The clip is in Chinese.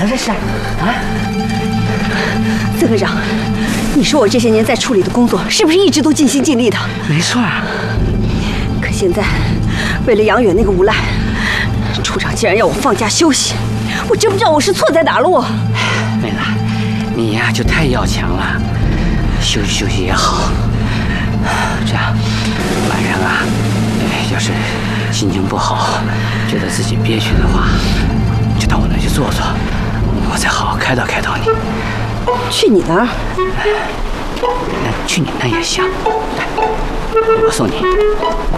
么这是啊？ 曾科长，你说我这些年在处理的工作，是不是一直都尽心尽力的？ 没错啊。 可现在，为了杨远那个无赖，处长竟然要我放假休息，我真不知道我是错在哪了。 妹子，你呀就太要强了，休息休息也好。这样，晚上啊，要是心情不好，觉得自己憋屈的话，就到我那去坐坐，我再好好开导开导你。 去你那儿？ 去你那也行。来，我送你。